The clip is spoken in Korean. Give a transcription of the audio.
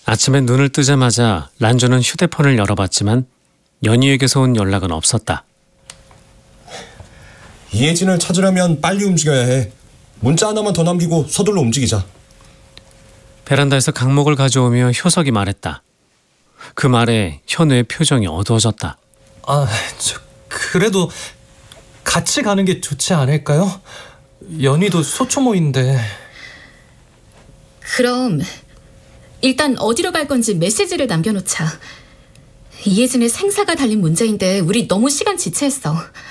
아침에 눈을 뜨자마자 란조는 휴대폰을 열어봤지만 연희에게서 온 연락은 없었다. 이혜진을 찾으려면 빨리 움직여야 해. 문자 하나만 더 남기고 서둘러 움직이자. 베란다에서 강목을 가져오며 효석이 말했다. 그 말에 현우의 표정이 어두워졌다. 그래도 같이 가는 게 좋지 않을까요? 연희도 소초모인데. 그럼 일단 어디로 갈 건지 메시지를 남겨놓자. 이혜진의 생사가 달린 문제인데 우리 너무 시간 지체했어.